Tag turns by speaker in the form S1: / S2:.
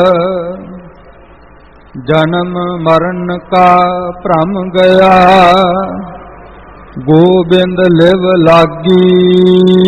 S1: जन्म मरण का भ्रम गया, गोबिंद लिव लागी।